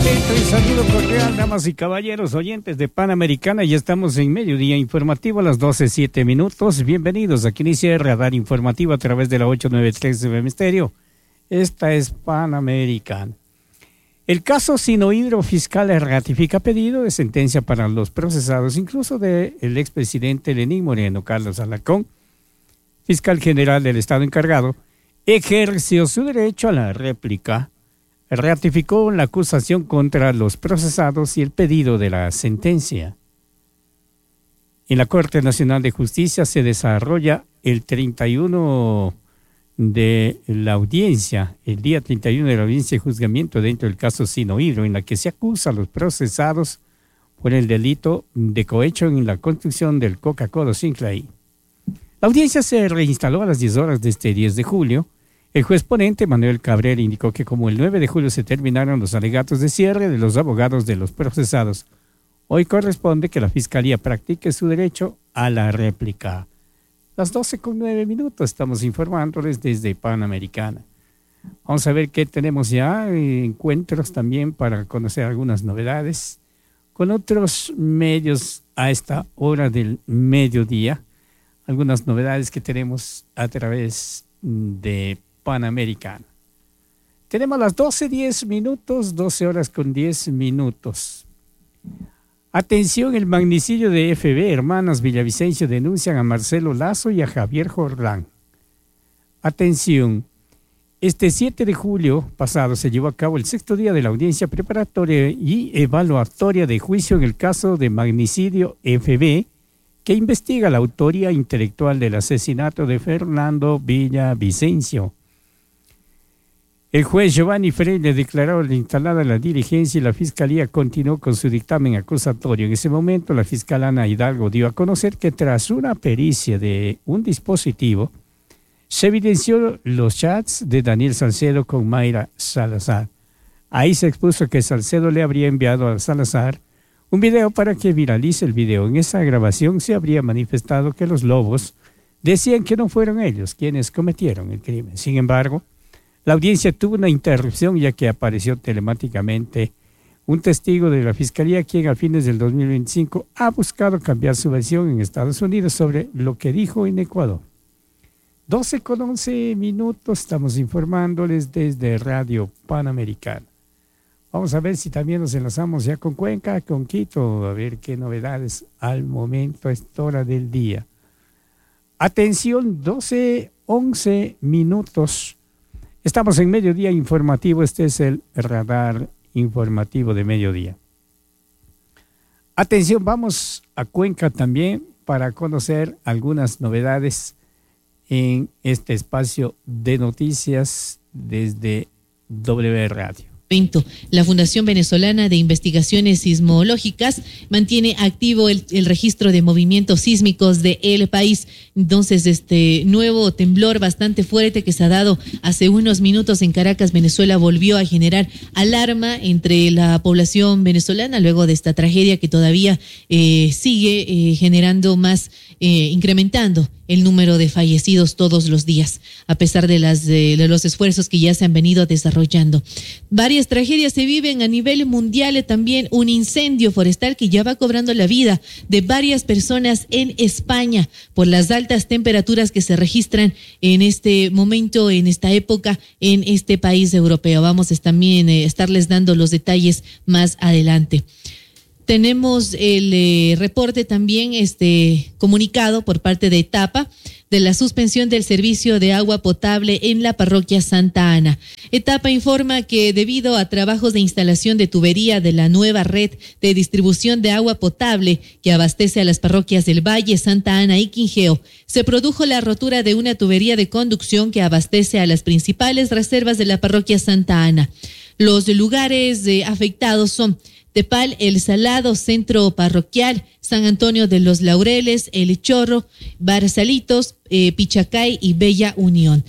Atento y saludo cordial, damas y caballeros, oyentes de Panamericana. Ya estamos en mediodía informativo a las 12:07. Bienvenidos, aquí inicia el radar informativo a través de la 893 de Misterio. Esta es Panamericana. El caso Sinohydro fiscal ratifica pedido de sentencia para los procesados, incluso del expresidente Lenín Moreno. Carlos Alarcón, fiscal general del Estado encargado, ejerció su derecho a la réplica. Ratificó la acusación contra los procesados y el pedido de la sentencia. En la Corte Nacional de Justicia se desarrolla el 31 de la audiencia, el día 31 de la audiencia de juzgamiento dentro del caso Sinohydro, en la que se acusa a los procesados por el delito de cohecho en la construcción del Coca-Cola Sinclair. La audiencia se reinstaló a las 10 horas de este 10 de julio. El juez ponente, Manuel Cabrera, indicó que como el 9 de julio se terminaron los alegatos de cierre de los abogados de los procesados, hoy corresponde que la Fiscalía practique su derecho a la réplica. Las 12:09, estamos informándoles desde Panamericana. Vamos a ver qué tenemos ya, encuentros también para conocer algunas novedades con otros medios a esta hora del mediodía. Algunas novedades que tenemos a través de Panamericana. Tenemos las 12:10, 12 horas con 10 minutos. Atención, el magnicidio de FB, hermanas Villavicencio denuncian a Marcelo Lazo y a Javier Jordán. Atención, este 7 de julio pasado se llevó a cabo el 6º día de la audiencia preparatoria y evaluatoria de juicio en el caso de magnicidio FB, que investiga la autoría intelectual del asesinato de Fernando Villavicencio. El juez Giovanni Freire declaró instalada la diligencia y la Fiscalía continuó con su dictamen acusatorio. En ese momento, la fiscal Ana Hidalgo dio a conocer que tras una pericia de un dispositivo, se evidenció los chats de Daniel Salcedo con Mayra Salazar. Ahí se expuso que Salcedo le habría enviado a Salazar un video para que viralice el video. En esa grabación se habría manifestado que los lobos decían que no fueron ellos quienes cometieron el crimen. Sin embargo, la audiencia tuvo una interrupción ya que apareció telemáticamente un testigo de la Fiscalía quien a fines del 2025 ha buscado cambiar su versión en Estados Unidos sobre lo que dijo en Ecuador. 12:11, estamos informándoles desde Radio Panamericana. Vamos a ver si también nos enlazamos ya con Cuenca, con Quito, a ver qué novedades al momento a esta hora del día. Atención, 12:11. Estamos en mediodía informativo, este es el radar informativo de mediodía. Atención, vamos a Cuenca también para conocer algunas novedades en este espacio de noticias desde W Radio. La Fundación Venezolana de Investigaciones Sismológicas mantiene activo el registro de movimientos sísmicos del país. Entonces, este nuevo temblor bastante fuerte que se ha dado hace unos minutos en Caracas, Venezuela, volvió a generar alarma entre la población venezolana luego de esta tragedia que todavía sigue generando más, incrementando el número de fallecidos todos los días, a pesar de los esfuerzos que ya se han venido desarrollando. Varias tragedias se viven a nivel mundial, también un incendio forestal que ya va cobrando la vida de varias personas en España por las altas temperaturas que se registran en este momento, en esta época, en este país europeo. Vamos a también estarles dando los detalles más adelante. Tenemos el reporte también comunicado por parte de Etapa de la suspensión del servicio de agua potable en la parroquia Santa Ana. Etapa informa que debido a trabajos de instalación de tubería de la nueva red de distribución de agua potable que abastece a las parroquias del Valle, Santa Ana y Quingeo, se produjo la rotura de una tubería de conducción que abastece a las principales reservas de la parroquia Santa Ana. Los lugares afectados son Tepal, El Salado, Centro Parroquial, San Antonio de los Laureles, El Chorro, Barzalitos, Pichacay y Bella Unión.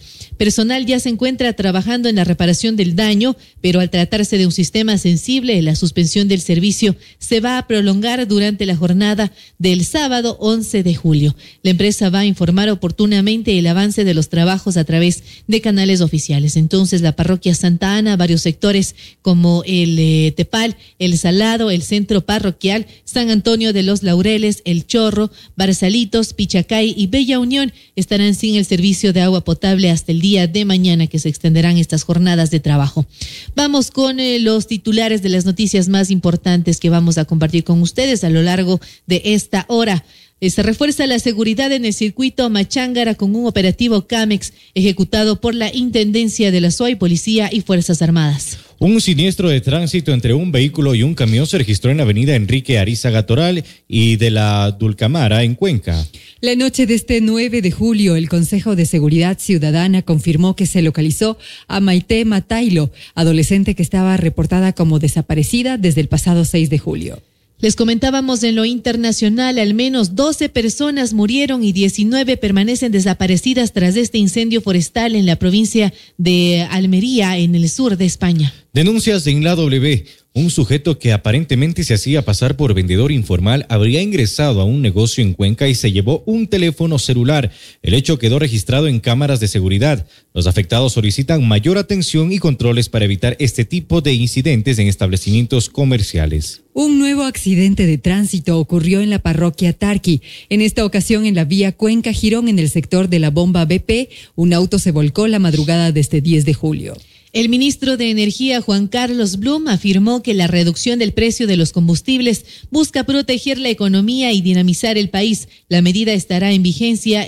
Personal ya se encuentra trabajando en la reparación del daño, pero al tratarse de un sistema sensible, la suspensión del servicio se va a prolongar durante la jornada del sábado 11 de julio. La empresa va a informar oportunamente el avance de los trabajos a través de canales oficiales. Entonces, la parroquia Santa Ana, varios sectores como el Tepal, el Salado, el centro parroquial, San Antonio de los Laureles, El Chorro, Barzalitos, Pichacay y Bella Unión estarán sin el servicio de agua potable hasta el día de mañana, que se extenderán estas jornadas de trabajo. Vamos con los titulares de las noticias más importantes que vamos a compartir con ustedes a lo largo de esta hora. Se refuerza la seguridad en el circuito Machángara con un operativo CAMEX ejecutado por la Intendencia de la SUAY, Policía y Fuerzas Armadas. Un siniestro de tránsito entre un vehículo y un camión se registró en la avenida Enrique Arizaga Toral y de la Dulcamara en Cuenca. La noche de este 9 de julio, el Consejo de Seguridad Ciudadana confirmó que se localizó a Maite Matailo, adolescente que estaba reportada como desaparecida desde el pasado 6 de julio. Les comentábamos en lo internacional, al menos 12 personas murieron y 19 permanecen desaparecidas tras este incendio forestal en la provincia de Almería, en el sur de España. Denuncias en la W. Un sujeto que aparentemente se hacía pasar por vendedor informal habría ingresado a un negocio en Cuenca y se llevó un teléfono celular. El hecho quedó registrado en cámaras de seguridad. Los afectados solicitan mayor atención y controles para evitar este tipo de incidentes en establecimientos comerciales. Un nuevo accidente de tránsito ocurrió en la parroquia Tarqui. En esta ocasión, en la vía Cuenca-Girón, en el sector de la bomba BP, un auto se volcó la madrugada de este 10 de julio. El ministro de Energía, Juan Carlos Blum, afirmó que la reducción del precio de los combustibles busca proteger la economía y dinamizar el país. La medida entrará en vigencia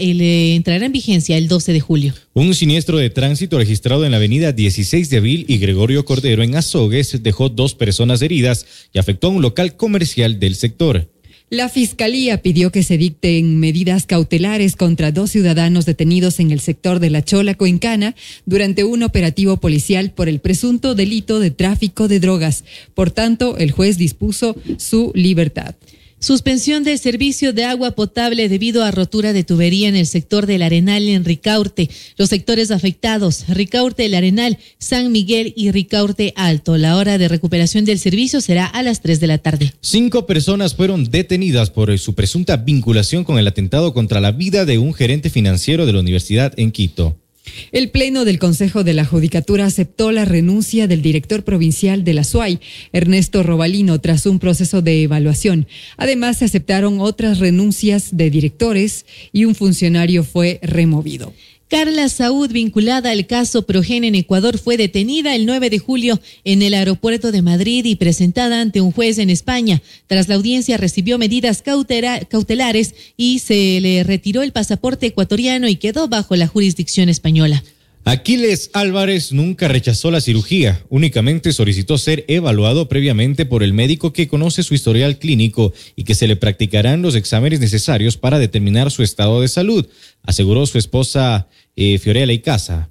el 12 de julio. Un siniestro de tránsito registrado en la avenida 16 de Abril y Gregorio Cordero en Azogues dejó 2 personas heridas y afectó a un local comercial del sector. La Fiscalía pidió que se dicten medidas cautelares contra 2 ciudadanos detenidos en el sector de La Chola Cuencana durante un operativo policial por el presunto delito de tráfico de drogas. Por tanto, el juez dispuso su libertad. Suspensión del servicio de agua potable debido a rotura de tubería en el sector del Arenal en Ricaurte. Los sectores afectados: Ricaurte, El Arenal, San Miguel y Ricaurte Alto. La hora de recuperación del servicio será a las 3 de la tarde. 5 personas fueron detenidas por su presunta vinculación con el atentado contra la vida de un gerente financiero de la universidad en Quito. El Pleno del Consejo de la Judicatura aceptó la renuncia del director provincial de la SUAY, Ernesto Robalino, tras un proceso de evaluación. Además, se aceptaron otras renuncias de directores y un funcionario fue removido. Carla Saúd, vinculada al caso Progen en Ecuador, fue detenida el 9 de julio en el aeropuerto de Madrid y presentada ante un juez en España. Tras la audiencia recibió medidas cautelares y se le retiró el pasaporte ecuatoriano y quedó bajo la jurisdicción española. Aquiles Álvarez nunca rechazó la cirugía, únicamente solicitó ser evaluado previamente por el médico que conoce su historial clínico y que se le practicarán los exámenes necesarios para determinar su estado de salud, aseguró su esposa Fiorella Icaza.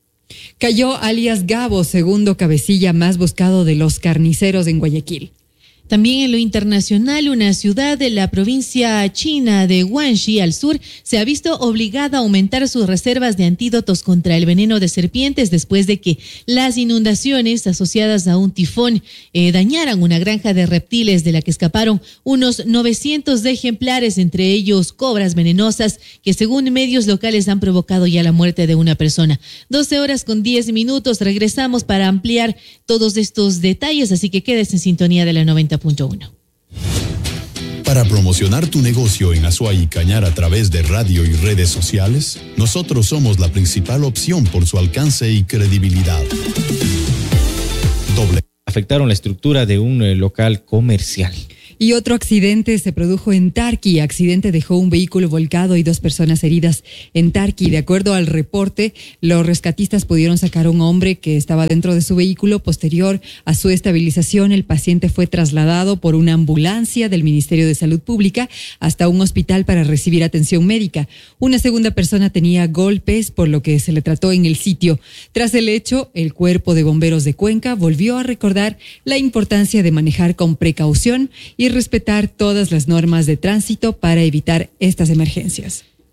Cayó alias Gabo, segundo cabecilla más buscado de los carniceros en Guayaquil. También en lo internacional, una ciudad de la provincia china de Guangxi al sur se ha visto obligada a aumentar sus reservas de antídotos contra el veneno de serpientes después de que las inundaciones asociadas a un tifón dañaran una granja de reptiles de la que escaparon unos 900 ejemplares, entre ellos cobras venenosas que según medios locales han provocado ya la muerte de una persona. 12:10. Regresamos para ampliar todos estos detalles, así que quedes en sintonía de la 90.1. Para promocionar tu negocio en Azuay y Cañar a través de radio y redes sociales, nosotros somos la principal opción por su alcance y credibilidad. Afectaron la estructura de un local comercial. Y otro accidente se produjo en Tarqui. Accidente dejó un vehículo volcado y 2 personas heridas en Tarqui. De acuerdo al reporte, los rescatistas pudieron sacar a un hombre que estaba dentro de su vehículo. Posterior a su estabilización, el paciente fue trasladado por una ambulancia del Ministerio de Salud Pública hasta un hospital para recibir atención médica. Una segunda persona tenía golpes, por lo que se le trató en el sitio. Tras el hecho, el Cuerpo de Bomberos de Cuenca volvió a recordar la importancia de manejar con precaución y respetar todas las normas de tránsito para evitar estas emergencias.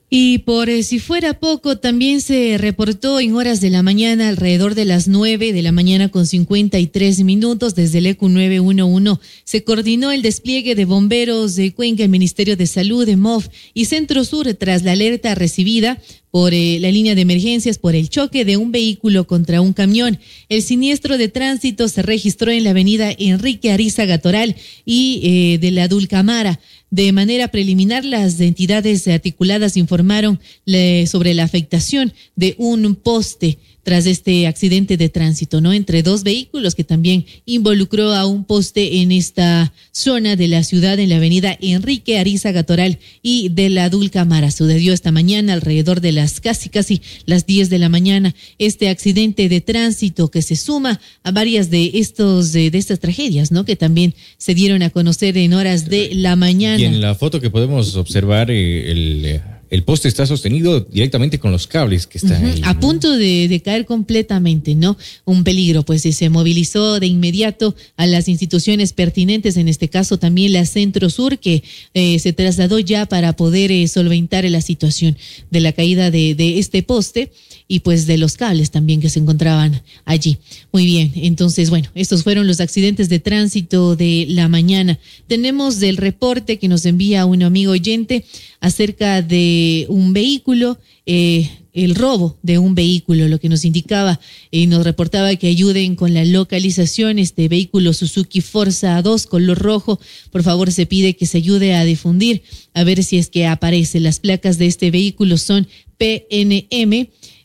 Y por si fuera poco, también se reportó en horas de la mañana, alrededor de las 9 de la mañana con 53 minutos, desde el ECU 911, se coordinó el despliegue de bomberos de Cuenca, el Ministerio de Salud, de MOF y Centro Sur, tras la alerta recibida por la línea de emergencias por el choque de un vehículo contra un camión. El siniestro de tránsito se registró en la avenida Enrique Arizaga Toral y de la Dulcamara. De manera preliminar, las entidades articuladas informaron sobre la afectación de un poste tras este accidente de tránsito, ¿no? Entre dos vehículos que también involucró a un poste en esta zona de la ciudad, en la avenida Enrique Arizaga Toral y de la Dulcamara. Sucedió esta mañana alrededor de las casi las 10 de la mañana. Este accidente de tránsito que se suma a varias de estas tragedias, ¿no? Que también se dieron a conocer en horas de la mañana. Y en la foto que podemos observar, el poste está sostenido directamente con los cables que están ahí, ¿no? A punto de caer completamente, ¿no? Un peligro, pues se movilizó de inmediato a las instituciones pertinentes, en este caso también la Centro Sur, que se trasladó ya para poder solventar la situación de la caída de este poste y pues de los cables también que se encontraban allí. Muy bien, entonces, bueno, estos fueron los accidentes de tránsito de la mañana. Tenemos del reporte que nos envía un amigo oyente acerca de un vehículo, el robo de un vehículo, lo que nos indicaba y nos reportaba que ayuden con la localización. Este vehículo Suzuki Forza 2 color rojo, por favor se pide que se ayude a difundir, a ver si es que aparece. Las placas de este vehículo son PNM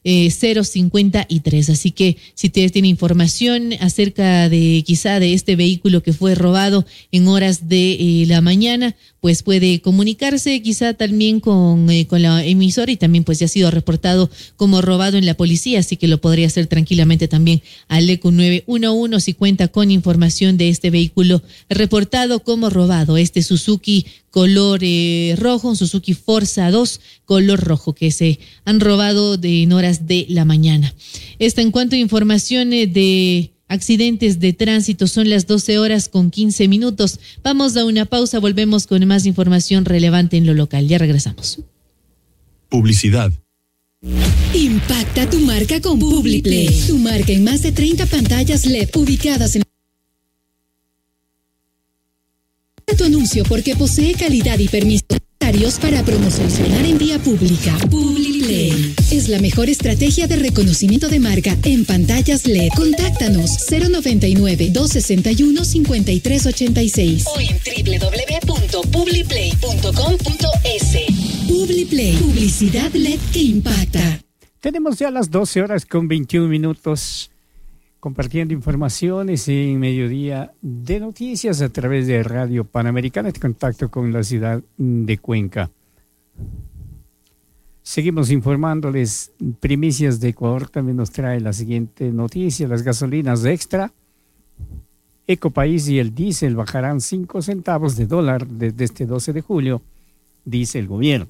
053. Así que si ustedes tienen información acerca de quizá de este vehículo que fue robado en horas de la mañana, pues puede comunicarse quizá también con la emisora, y también pues ya ha sido reportado como robado en la policía, así que lo podría hacer tranquilamente también al ECU 911 si cuenta con información de este vehículo reportado como robado, este Suzuki color rojo, un Suzuki Forza 2 color rojo que se han robado en horas de la mañana. Esta en cuanto a información de accidentes de tránsito, son las 12 horas con 15 minutos. Vamos a una pausa, volvemos con más información relevante en lo local. Ya regresamos. Publicidad. Impacta tu marca con Publiplay. Tu marca en más de 30 pantallas LED ubicadas en tu anuncio, porque posee calidad y permisos necesarios para promocionar en vía pública. Publiplay es la mejor estrategia de reconocimiento de marca en pantallas LED. Contáctanos 099-261-5386 o en www.publiplay.com.es. Publiplay, publicidad LED que impacta. Tenemos ya las 12 horas con 21 minutos. Compartiendo informaciones en Mediodía de Noticias a través de Radio Panamericana, en contacto con la ciudad de Cuenca. Seguimos informándoles. Primicias de Ecuador también nos trae la siguiente noticia: las gasolinas extra, Ecopaís y el diésel bajarán 5 centavos de dólar desde este 12 de julio, dice el gobierno.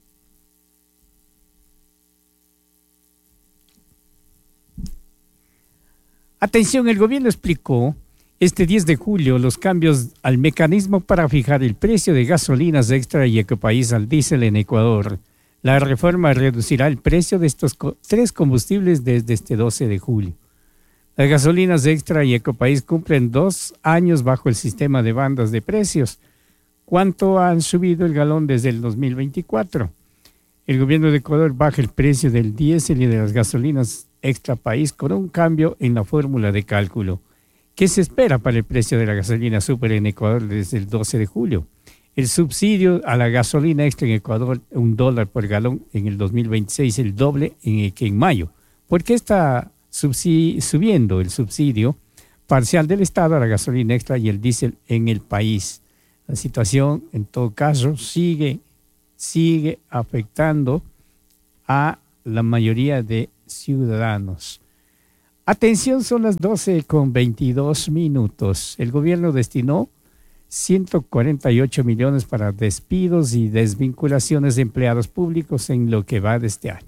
Atención, el gobierno explicó este 10 de julio los cambios al mecanismo para fijar el precio de gasolinas extra y Ecopaís al diésel en Ecuador. La reforma reducirá el precio de estos tres combustibles desde este 12 de julio. Las gasolinas extra y Ecopaís cumplen 2 años bajo el sistema de bandas de precios. ¿Cuánto han subido el galón desde el 2024? El gobierno de Ecuador baja el precio del diésel y de las gasolinas extra país con un cambio en la fórmula de cálculo. ¿Qué se espera para el precio de la gasolina súper en Ecuador desde el 12 de julio? El subsidio a la gasolina extra en Ecuador, $1 por galón en el 2026, el doble que en mayo. ¿Por qué está subiendo el subsidio parcial del Estado a la gasolina extra y el diésel en el país? La situación, en todo caso, sigue afectando a la mayoría de ciudadanos. Atención, son las 12 con 22 minutos. El gobierno destinó 148 millones para despidos y desvinculaciones de empleados públicos en lo que va de este año.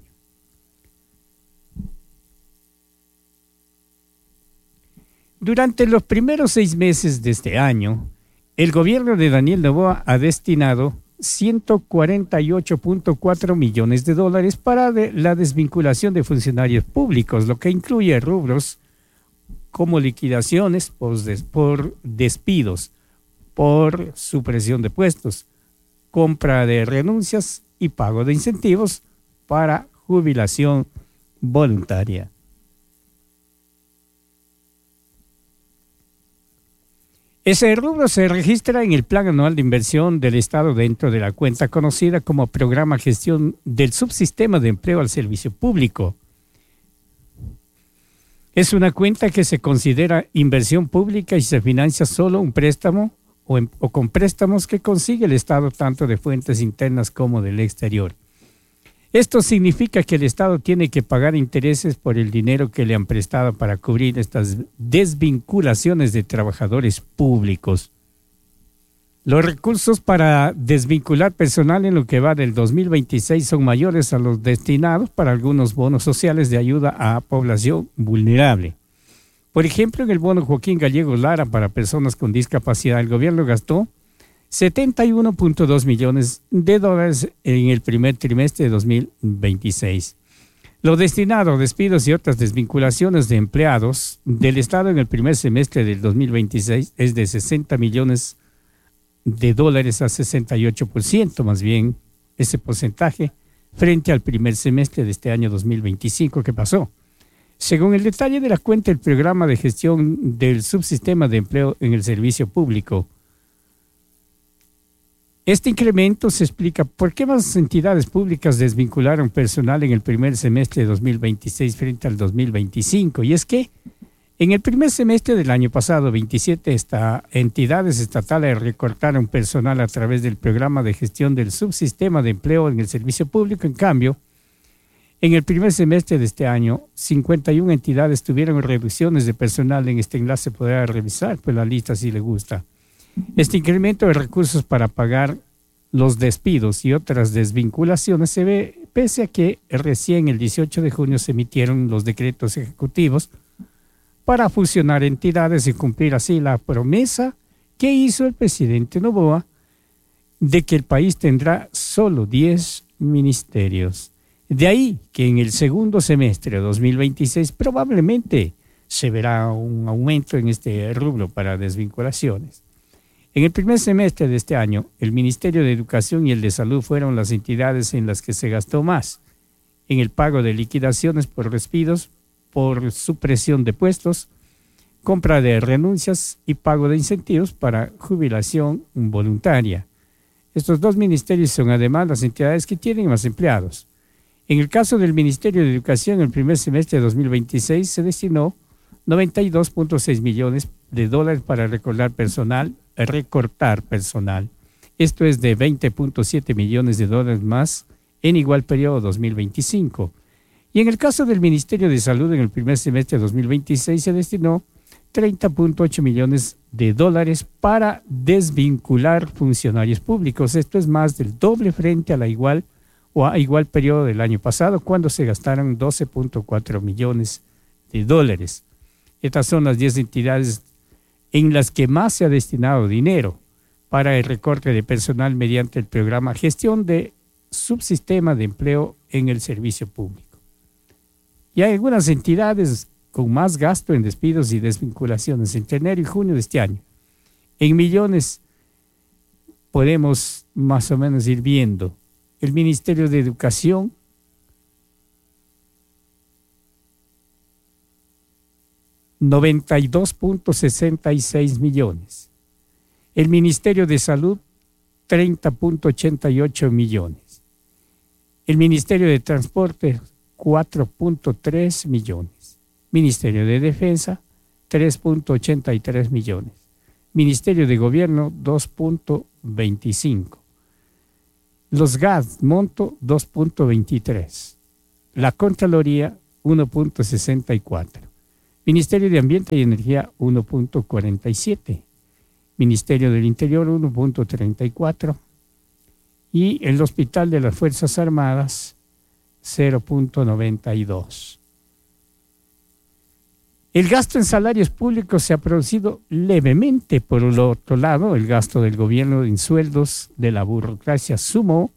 Durante los primeros 6 meses de este año, el gobierno de Daniel Noboa ha destinado 148.4 millones de dólares para la desvinculación de funcionarios públicos, lo que incluye rubros como liquidaciones por despidos, por supresión de puestos, compra de renuncias y pago de incentivos para jubilación voluntaria. Ese rubro se registra en el Plan Anual de Inversión del Estado dentro de la cuenta conocida como Programa Gestión del Subsistema de Empleo al Servicio Público. Es una cuenta que se considera inversión pública y se financia solo un préstamo o con préstamos que consigue el Estado tanto de fuentes internas como del exterior. Esto significa que el Estado tiene que pagar intereses por el dinero que le han prestado para cubrir estas desvinculaciones de trabajadores públicos. Los recursos para desvincular personal en lo que va del 2026 son mayores a los destinados para algunos bonos sociales de ayuda a población vulnerable. Por ejemplo, en el bono Joaquín Gallegos Lara para personas con discapacidad, el gobierno gastó 71.2 millones de dólares en el primer trimestre de 2026. Lo destinado a despidos y otras desvinculaciones de empleados del Estado en el primer semestre del 2026 es de 60 millones de dólares a 68%, más bien ese porcentaje, frente al primer semestre de este año 2025 que pasó. Según el detalle de la cuenta del Programa de Gestión del Subsistema de Empleo en el Servicio Público, este incremento se explica por qué más entidades públicas desvincularon personal en el primer semestre de 2026 frente al 2025. Y es que en el primer semestre del año pasado, 27 entidades estatales recortaron personal a través del Programa de Gestión del Subsistema de Empleo en el Servicio Público. En cambio, en el primer semestre de este año, 51 entidades tuvieron reducciones de personal. En este enlace podrá revisar pues la lista si le gusta. Este incremento de recursos para pagar los despidos y otras desvinculaciones se ve pese a que recién el 18 de junio se emitieron los decretos ejecutivos para fusionar entidades y cumplir así la promesa que hizo el presidente Noboa de que el país tendrá solo 10 ministerios. De ahí que en el segundo semestre de 2026 probablemente se verá un aumento en este rubro para desvinculaciones. En el primer semestre de este año, el Ministerio de Educación y el de Salud fueron las entidades en las que se gastó más en el pago de liquidaciones por despidos, por supresión de puestos, compra de renuncias y pago de incentivos para jubilación voluntaria. Estos dos ministerios son además las entidades que tienen más empleados. En el caso del Ministerio de Educación, en el primer semestre de 2026 se destinó 92.6 millones de dólares para recortar personal. Esto es de 20.7 millones de dólares más en igual periodo 2025. Y en el caso del Ministerio de Salud, en el primer semestre de 2026 se destinó 30.8 millones de dólares para desvincular funcionarios públicos. Esto es más del doble frente a igual periodo del año pasado, cuando se gastaron 12.4 millones de dólares. Estas son las 10 entidades en las que más se ha destinado dinero para el recorte de personal mediante el programa Gestión de Subsistema de Empleo en el Servicio Público. Y hay algunas entidades con más gasto en despidos y desvinculaciones entre enero y junio de este año. En millones podemos más o menos ir viendo el Ministerio de Educación, $92.66 millones. El Ministerio de Salud, 30.88 millones. El Ministerio de Transporte, 4.3 millones. Ministerio de Defensa, 3.83 millones. Ministerio de Gobierno, 2.25. Los GAD, monto, 2.23. La Contraloría, 1.64. Ministerio de Ambiente y Energía, 1.47. Ministerio del Interior, 1.34. Y el Hospital de las Fuerzas Armadas, 0.92. El gasto en salarios públicos se ha producido levemente. Por el otro lado, el gasto del gobierno en sueldos de la burocracia sumó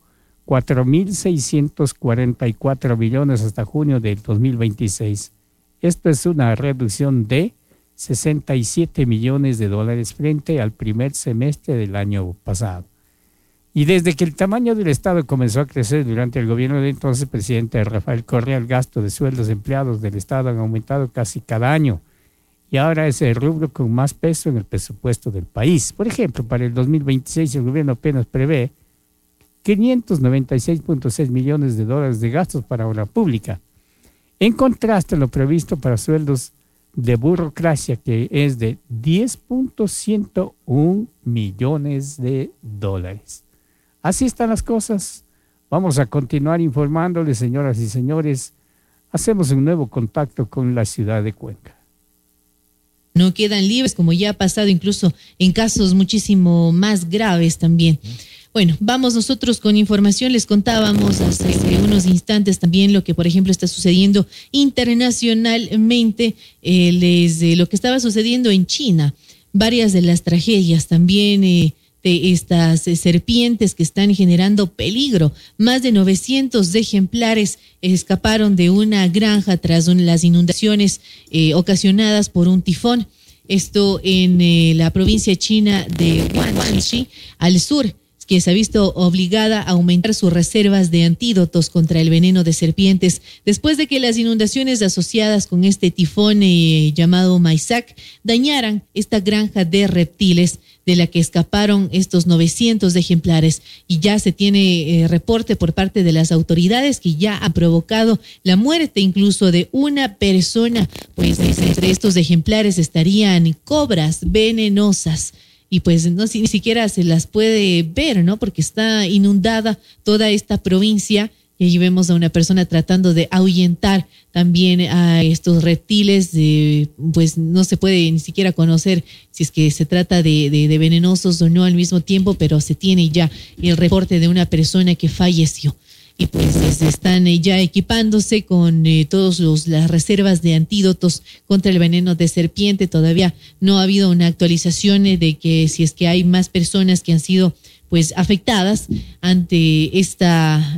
4.644 millones hasta junio del 2026. Esto es una reducción de 67 millones de dólares frente al primer semestre del año pasado. Y desde que el tamaño del Estado comenzó a crecer durante el gobierno del entonces presidente Rafael Correa, el gasto de sueldos de empleados del Estado han aumentado casi cada año. Y ahora es el rubro con más peso en el presupuesto del país. Por ejemplo, para el 2026 el gobierno apenas prevé 596.6 millones de dólares de gastos para obra pública. En contraste a lo previsto para sueldos de burocracia, que es de 10.101 millones de dólares. Así están las cosas. Vamos a continuar informándoles, señoras y señores. Hacemos un nuevo contacto con la ciudad de Cuenca. No quedan libres, como ya ha pasado incluso en casos muchísimo más graves también. Bueno, vamos nosotros con información. Les contábamos hace unos instantes también lo que, por ejemplo, está sucediendo internacionalmente, lo que estaba sucediendo en China. Varias de las tragedias también de estas serpientes que están generando peligro. Más de 900 ejemplares escaparon de una granja tras las inundaciones ocasionadas por un tifón. Esto en la provincia china de Guangxi, al sur, que se ha visto obligada a aumentar sus reservas de antídotos contra el veneno de serpientes después de que las inundaciones asociadas con este tifón llamado Maisak dañaran esta granja de reptiles de la que escaparon estos 900 ejemplares, y ya se tiene reporte por parte de las autoridades que ya ha provocado la muerte incluso de una persona, pues entre estos ejemplares estarían cobras venenosas. Y pues no, ni siquiera se las puede ver, ¿no? Porque está inundada toda esta provincia. Y allí vemos a una persona tratando de ahuyentar también a estos reptiles. Pues no se puede ni siquiera conocer si es que se trata de venenosos o no al mismo tiempo, pero se tiene ya el reporte de una persona que falleció. Y pues están ya equipándose con todas las reservas de antídotos contra el veneno de serpiente. Todavía no ha habido una actualización de que si es que hay más personas que han sido pues afectadas ante estas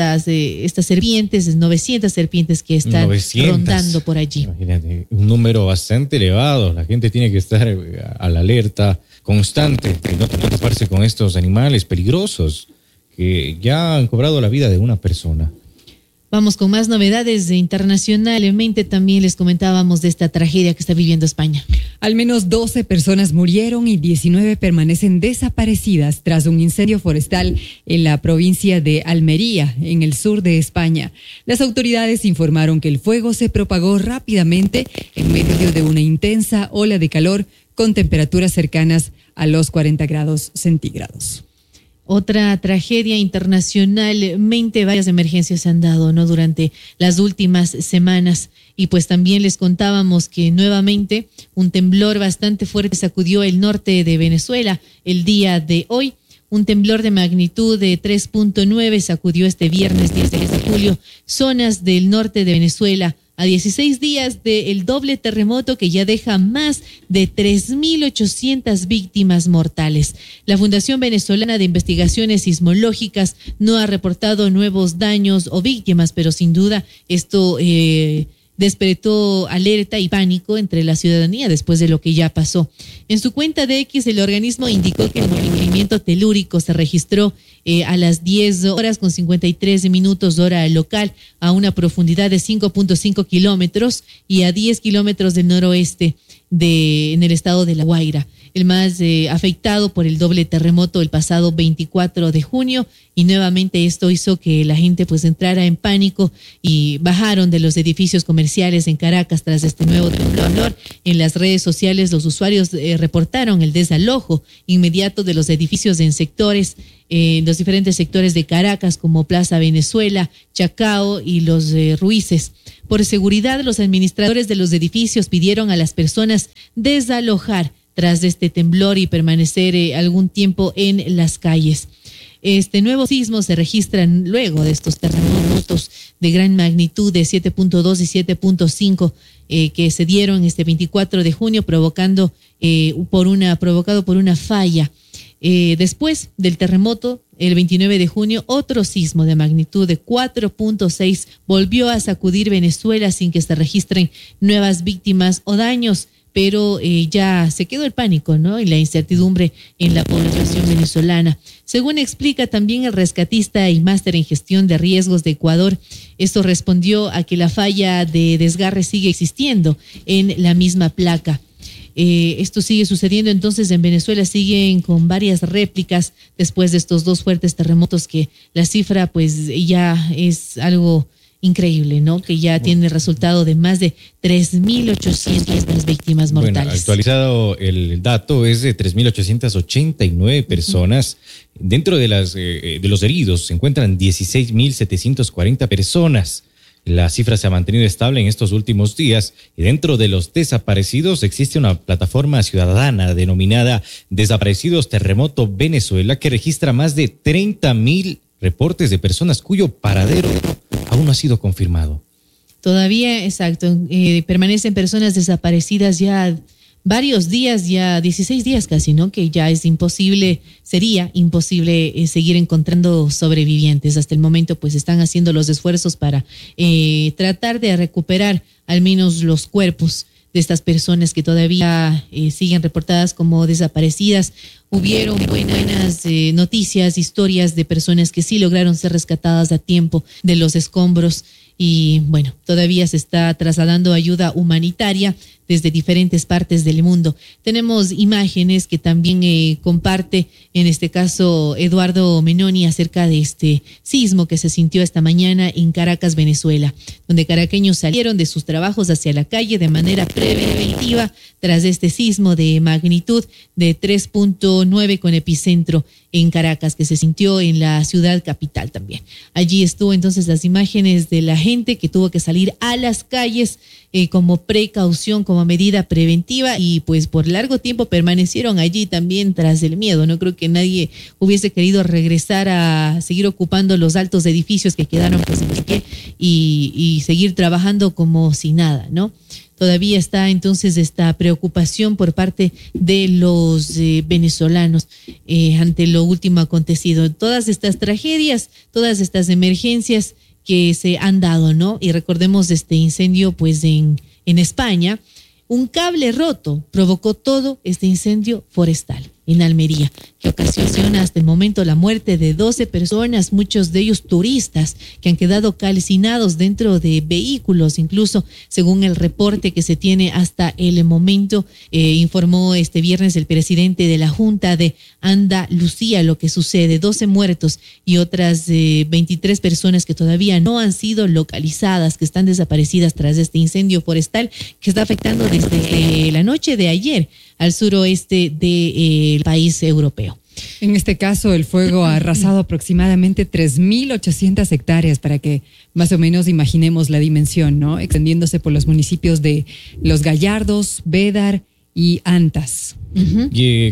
serpientes, 900 serpientes que están rondando por allí. Imagínate, un número bastante elevado. La gente tiene que estar a la alerta constante y no toparse con estos animales peligrosos que ya han cobrado la vida de una persona. Vamos con más novedades internacionalmente. También les comentábamos de esta tragedia que está viviendo España. Al menos 12 personas murieron y 19 permanecen desaparecidas tras un incendio forestal en la provincia de Almería, en el sur de España. Las autoridades informaron que el fuego se propagó rápidamente en medio de una intensa ola de calor con temperaturas cercanas a los 40 grados centígrados. Otra tragedia internacionalmente, varias emergencias se han dado, ¿no?, durante las últimas semanas. Y pues también les contábamos que nuevamente un temblor bastante fuerte sacudió el norte de Venezuela el día de hoy. Un temblor de magnitud de 3.9 sacudió este viernes 10 de julio zonas del norte de Venezuela, a 16 días del doble terremoto que ya deja más de 3.800 víctimas mortales. La Fundación Venezolana de Investigaciones Sismológicas no ha reportado nuevos daños o víctimas, pero sin duda esto despertó alerta y pánico entre la ciudadanía después de lo que ya pasó. En su cuenta de X, el organismo indicó que el movimiento telúrico se registró a las 10 horas con 53 minutos hora local, a una profundidad de 5.5 kilómetros y a 10 kilómetros del noroeste en el estado de La Guaira. El más afectado por el doble terremoto el pasado 24 de junio, y nuevamente esto hizo que la gente pues entrara en pánico y bajaron de los edificios comerciales en Caracas tras este nuevo temblor. En las redes sociales los usuarios reportaron el desalojo inmediato de los edificios en los diferentes sectores de Caracas, como Plaza Venezuela, Chacao y Los Ruices. Por seguridad, los administradores de los edificios pidieron a las personas desalojar tras este temblor y permanecer algún tiempo en las calles. Este nuevo sismo se registra luego de estos terremotos de gran magnitud de 7.2 y 7.5 que se dieron este 24 de junio provocado por una falla. Después del terremoto, el 29 de junio, otro sismo de magnitud de 4.6 volvió a sacudir Venezuela sin que se registren nuevas víctimas o daños, pero ya se quedó el pánico, ¿no? Y la incertidumbre en la población venezolana. Según explica también el rescatista y máster en gestión de riesgos de Ecuador, esto respondió a que la falla de desgarre sigue existiendo en la misma placa. Esto sigue sucediendo, entonces en Venezuela siguen con varias réplicas después de estos dos fuertes terremotos, que la cifra pues ya es algo increíble, ¿no? Que ya tiene el resultado de más de 3.800 víctimas mortales. Bueno, actualizado el dato es de 3.889 personas. Dentro de los heridos se encuentran 16.740 personas. La cifra se ha mantenido estable en estos últimos días y dentro de los desaparecidos existe una plataforma ciudadana denominada Desaparecidos Terremoto Venezuela que registra más de 30.000 reportes de personas cuyo paradero aún no ha sido confirmado. Todavía, exacto, permanecen personas desaparecidas ya varios días, ya 16 días casi, ¿no? Que ya sería imposible seguir encontrando sobrevivientes. Hasta el momento pues están haciendo los esfuerzos para tratar de recuperar al menos los cuerpos de estas personas que todavía siguen reportadas como desaparecidas. Hubieron buenas noticias, historias de personas que sí lograron ser rescatadas a tiempo de los escombros. Y bueno, todavía se está trasladando ayuda humanitaria desde diferentes partes del mundo. Tenemos imágenes que también comparte, en este caso, Eduardo Menoni, acerca de este sismo que se sintió esta mañana en Caracas, Venezuela, donde caraqueños salieron de sus trabajos hacia la calle de manera preventiva tras este sismo de magnitud de 3.9 con epicentro en Caracas, que se sintió en la ciudad capital también. Allí estuvo entonces las imágenes de la gente que tuvo que salir a las calles como precaución, como medida preventiva, y pues por largo tiempo permanecieron allí también tras el miedo. No creo que nadie hubiese querido regresar a seguir ocupando los altos edificios que quedaron pues en pie y seguir trabajando como si nada, ¿no? Todavía está entonces esta preocupación por parte de los venezolanos ante lo último acontecido. Todas estas tragedias, todas estas emergencias que se han dado, ¿no? Y recordemos este incendio pues en España. Un cable roto provocó todo este incendio forestal en Almería, que ocasiona hasta el momento la muerte de 12 personas, muchos de ellos turistas, que han quedado calcinados dentro de vehículos. Incluso, según el reporte que se tiene hasta el momento, informó este viernes el presidente de la Junta de Andalucía lo que sucede: 12 muertos y otras 23 personas que todavía no han sido localizadas, que están desaparecidas tras este incendio forestal que está afectando desde la noche de ayer al suroeste del país europeo. En este caso, el fuego ha arrasado aproximadamente 3.800 hectáreas, para que más o menos imaginemos la dimensión, ¿no? Extendiéndose por los municipios de Los Gallardos, Bédar y Antas. Uh-huh. Y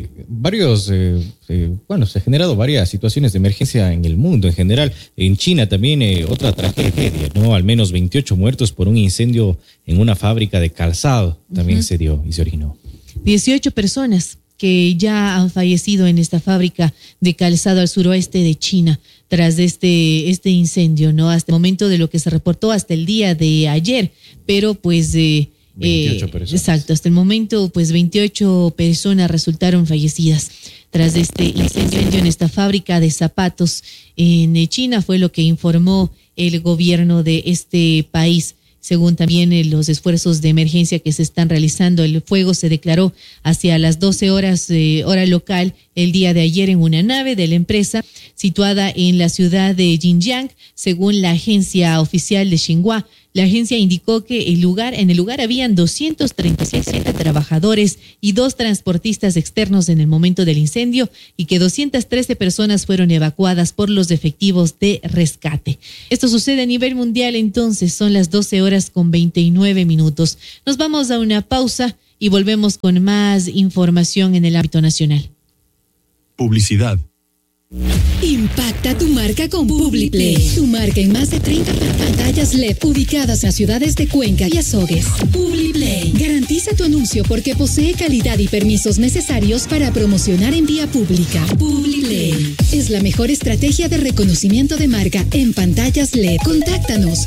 se han generado varias situaciones de emergencia en el mundo en general. En China también otra tragedia, ¿no? Al menos 28 muertos por un incendio en una fábrica de calzado también se dio y se originó. 18 personas que ya han fallecido en esta fábrica de calzado al suroeste de China tras este incendio, ¿no? Hasta el momento de lo que se reportó hasta el día de ayer, pero pues 28 personas. Exacto, hasta el momento pues 28 personas resultaron fallecidas tras este incendio en esta fábrica de zapatos en China, fue lo que informó el gobierno de este país. Según también los esfuerzos de emergencia que se están realizando, el fuego se declaró hacia las 12 horas hora local el día de ayer en una nave de la empresa situada en la ciudad de Xinjiang, según la agencia oficial de Xinhua. La agencia indicó que en el lugar habían 237 trabajadores y 2 transportistas externos en el momento del incendio, y que 213 personas fueron evacuadas por los efectivos de rescate. Esto sucede a nivel mundial, entonces son las 12 horas con 29 minutos. Nos vamos a una pausa y volvemos con más información en el ámbito nacional. Publicidad. Impacta tu marca con Publiplay. Tu marca en más de 30 pantallas LED ubicadas en ciudades de Cuenca y Azogues. Publiplay. Garantiza tu anuncio porque posee calidad y permisos necesarios para promocionar en vía pública. Publiplay es la mejor estrategia de reconocimiento de marca en pantallas LED. Contáctanos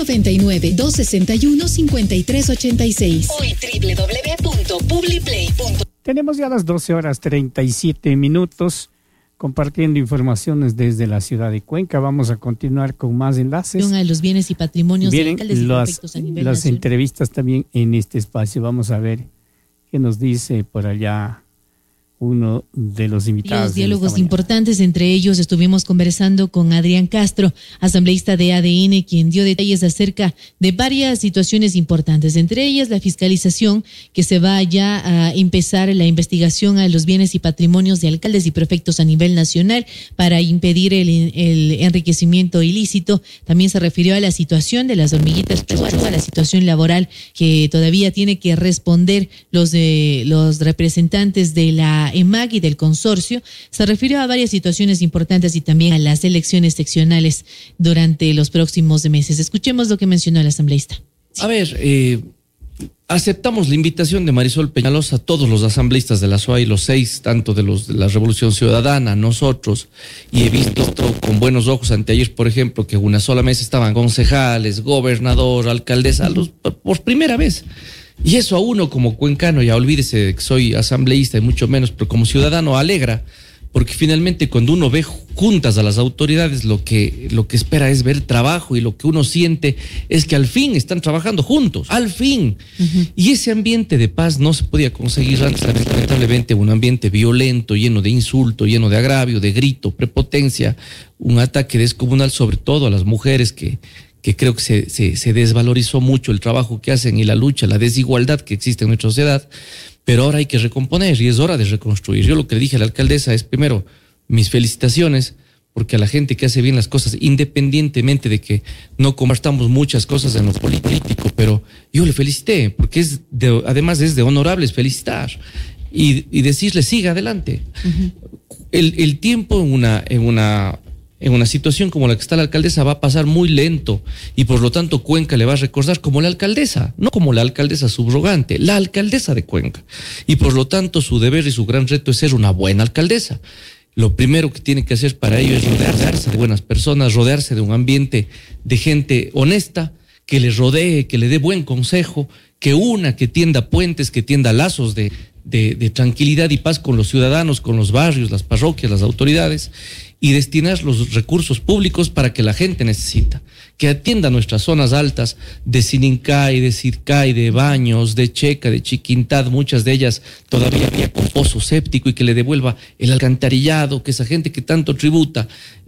099-261-5386 o en www.publiplay.com. Tenemos ya las 12:37 compartiendo informaciones desde la ciudad de Cuenca. Vamos a continuar con más enlaces. A los bienes y patrimonios de Vienen alcaldes y prefectos a nivel las nacional. entrevistas también en este espacio. Vamos a ver qué nos dice por allá uno de los invitados. Los diálogos importantes, entre ellos estuvimos conversando con Adrián Castro, asambleísta de ADN, quien dio detalles acerca de varias situaciones importantes, entre ellas la fiscalización, que se va ya a empezar la investigación a los bienes y patrimonios de alcaldes y prefectos a nivel nacional para impedir el enriquecimiento ilícito. También se refirió a la situación de las hormiguitas, a la situación laboral que todavía tiene que responder los representantes de la EMAG y del consorcio. Se refirió a varias situaciones importantes y también a las elecciones seccionales durante los próximos meses. Escuchemos lo que mencionó el asambleísta. A ver, aceptamos la invitación de Marisol Peñalosa a todos los asambleístas de la SUAY, los 6, tanto de los de la Revolución Ciudadana, nosotros, y he visto con buenos ojos anteayer, por ejemplo, que una sola mesa estaban concejales, gobernador, alcaldesa, por primera vez. Y eso a uno como cuencano, ya olvídese de que soy asambleísta y mucho menos, pero como ciudadano alegra, porque finalmente cuando uno ve juntas a las autoridades, lo que espera es ver trabajo, y lo que uno siente es que al fin están trabajando juntos, al fin. Y ese ambiente de paz no se podía conseguir antes, lamentablemente, un ambiente violento, lleno de insulto, lleno de agravio, de grito, prepotencia, un ataque descomunal sobre todo a las mujeres que creo que se desvalorizó mucho el trabajo que hacen y la lucha, la desigualdad que existe en nuestra sociedad, pero ahora hay que recomponer y es hora de reconstruir. Yo lo que le dije a la alcaldesa es, primero, mis felicitaciones, porque a la gente que hace bien las cosas, independientemente de que no compartamos muchas cosas en lo político, pero yo le felicité, porque además es de honorables felicitar y decirle, siga adelante. El tiempo en una situación como la que está la alcaldesa va a pasar muy lento y por lo tanto Cuenca le va a recordar como la alcaldesa, no como la alcaldesa subrogante, la alcaldesa de Cuenca. Y por lo tanto su deber y su gran reto es ser una buena alcaldesa. Lo primero que tiene que hacer para ello es rodearse de buenas personas, rodearse de un ambiente de gente honesta, que le rodee, que le dé buen consejo, que tienda puentes, que tienda lazos de tranquilidad y paz con los ciudadanos, con los barrios, las parroquias, las autoridades, y destinar los recursos públicos para que la gente necesita, que atienda nuestras zonas altas de Sinincay, de Circay, de Baños, de Checa, de Chiquintad, muchas de ellas todavía había con pozo séptico, y que le devuelva el alcantarillado, que esa gente que tanto tributa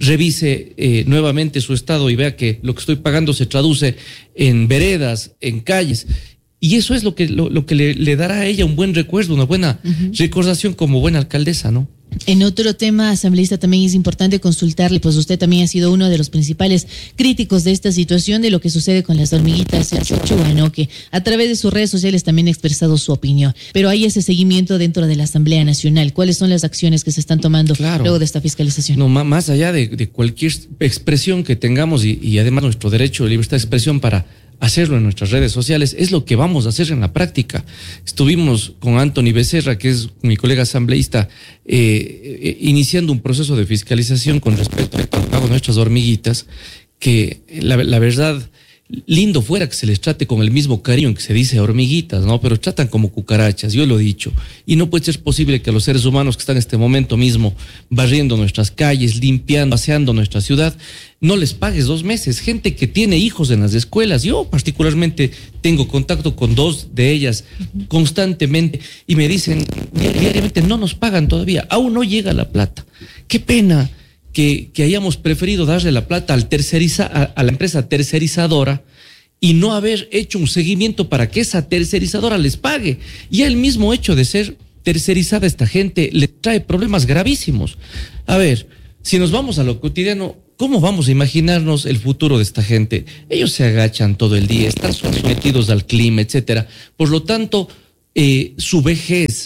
revise nuevamente su estado y vea que lo que estoy pagando se traduce en veredas, en calles. Y eso es lo que le dará a ella un buen recuerdo, una buena recordación como buena alcaldesa, ¿no? En otro tema, asambleísta, también es importante consultarle, pues usted también ha sido uno de los principales críticos de esta situación, de lo que sucede con las hormiguitas en Chochuá, ¿no? Que a través de sus redes sociales también ha expresado su opinión. Pero hay ese seguimiento dentro de la Asamblea Nacional. ¿Cuáles son las acciones que se están tomando luego de esta fiscalización? No, más allá de cualquier expresión que tengamos y además nuestro derecho de libertad de expresión para hacerlo en nuestras redes sociales, es lo que vamos a hacer en la práctica. Estuvimos con Anthony Becerra, que es mi colega asambleísta, iniciando un proceso de fiscalización con respecto al pago de nuestras hormiguitas, que la verdad, lindo fuera que se les trate con el mismo cariño en que se dice hormiguitas, ¿no? Pero tratan como cucarachas, yo lo he dicho. Y no puede ser posible que a los seres humanos que están en este momento mismo barriendo nuestras calles, limpiando, paseando nuestra ciudad, no les pagues 2 meses. Gente que tiene hijos en las escuelas, yo particularmente tengo contacto con 2 de ellas constantemente y me dicen diariamente, no nos pagan todavía, aún no llega la plata. Qué pena que hayamos preferido darle la plata a la empresa tercerizadora y no haber hecho un seguimiento para que esa tercerizadora les pague. Y el mismo hecho de ser tercerizada esta gente le trae problemas gravísimos. A ver, si nos vamos a lo cotidiano, ¿cómo vamos a imaginarnos el futuro de esta gente? Ellos se agachan todo el día, están sometidos al clima, etcétera. Por lo tanto, su vejez,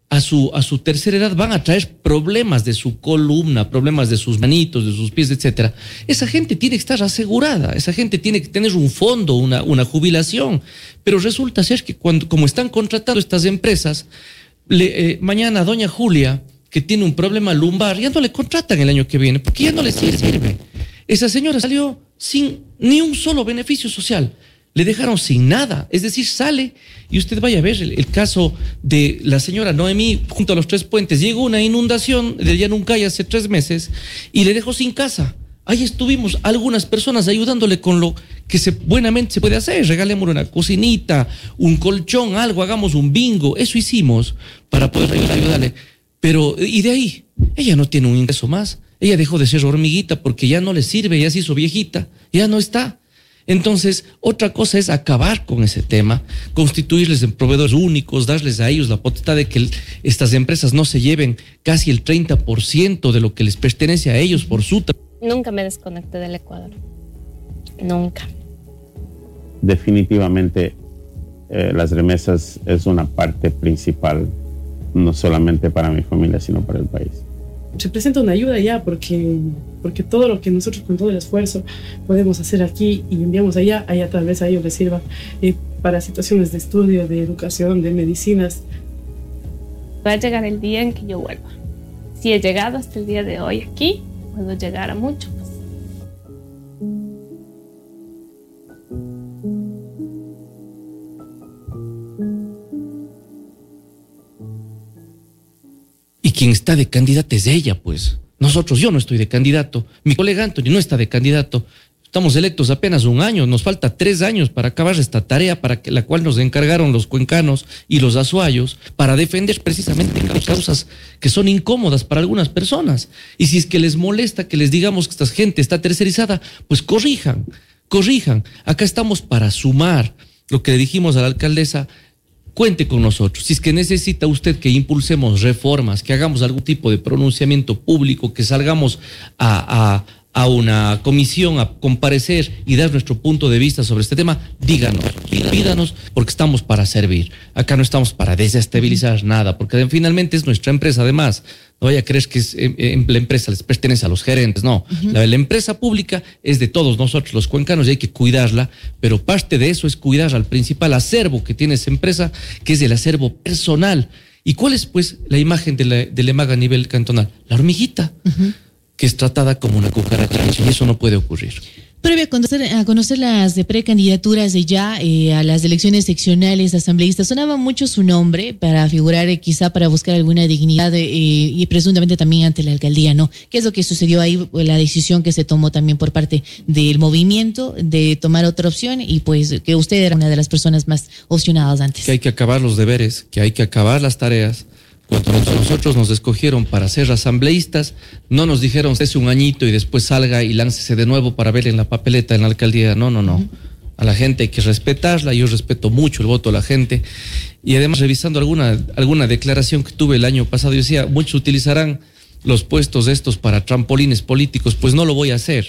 a su tercera edad van a traer problemas de su columna, problemas de sus manitos, de sus pies, etcétera. Esa gente tiene que estar asegurada, esa gente tiene que tener un fondo, una jubilación. Pero resulta ser que como están contratando estas empresas, mañana doña Julia, que tiene un problema lumbar, ya no le contratan el año que viene, porque ya no le sirve. Esa señora salió sin ni un solo beneficio social. Le dejaron sin nada, es decir, sale y usted vaya a ver el caso de la señora Noemí junto a los Tres Puentes. Llegó una inundación de Llanuncay hace 3 meses y le dejó sin casa. Ahí estuvimos algunas personas ayudándole con lo que buenamente se puede hacer. Regalémosle una cocinita, un colchón, algo, hagamos un bingo. Eso hicimos para poder ayudarle. Pero, y de ahí, ella no tiene un ingreso más. Ella dejó de ser hormiguita porque ya no le sirve, ya se hizo viejita, ya no está. Entonces, otra cosa es acabar con ese tema, constituirles en proveedores únicos, darles a ellos la potestad de que estas empresas no se lleven casi el 30% de lo que les pertenece a ellos por su trabajo. Nunca me desconecté del Ecuador. Nunca. Definitivamente, las remesas es una parte principal, no solamente para mi familia, sino para el país. Representa una ayuda ya porque todo lo que nosotros con todo el esfuerzo podemos hacer aquí y enviamos allá tal vez a ellos les sirva para situaciones de estudio, de educación, de medicinas. Va a llegar el día en que yo vuelva. Si he llegado hasta el día de hoy aquí, puedo llegar a mucho. Y quien está de candidata es ella, pues. Yo no estoy de candidato. Mi colega Anthony no está de candidato. Estamos electos apenas 1 año. Nos falta 3 años para acabar esta tarea la cual nos encargaron los cuencanos y los azuayos para defender precisamente causas que son incómodas para algunas personas. Y si es que les molesta que les digamos que esta gente está tercerizada, pues corrijan. Acá estamos para sumar. Lo que le dijimos a la alcaldesa: cuente con nosotros. Si es que necesita usted que impulsemos reformas, que hagamos algún tipo de pronunciamiento público, que salgamos a una comisión a comparecer y dar nuestro punto de vista sobre este tema, pídanos, porque estamos para servir. Acá no estamos para desestabilizar nada, porque finalmente es nuestra empresa. Además, no vaya a creer que la empresa les pertenece a los gerentes, no. La empresa pública es de todos nosotros los cuencanos y hay que cuidarla, pero parte de eso es cuidar al principal acervo que tiene esa empresa, que es el acervo personal. ¿Y cuál es, pues, la imagen de la EMAG a nivel cantonal? La hormiguita, que es tratada como una cucaracha, y eso no puede ocurrir. Previo a conocer las precandidaturas de ya a las elecciones seccionales asambleístas, sonaba mucho su nombre para figurar, quizá para buscar alguna dignidad y presuntamente también ante la alcaldía, ¿no? ¿Qué es lo que sucedió ahí? La decisión que se tomó también por parte del movimiento de tomar otra opción y pues que usted era una de las personas más opcionadas antes. Que hay que acabar los deberes, que hay que acabar las tareas. Cuando nosotros nos escogieron para ser asambleístas, no nos dijeron esté 1 añito y después salga y láncese de nuevo para ver en la papeleta en la alcaldía. No. A la gente hay que respetarla. Yo respeto mucho el voto de la gente. Y además, revisando alguna declaración que tuve el año pasado, yo decía, muchos utilizarán los puestos estos para trampolines políticos. Pues no lo voy a hacer.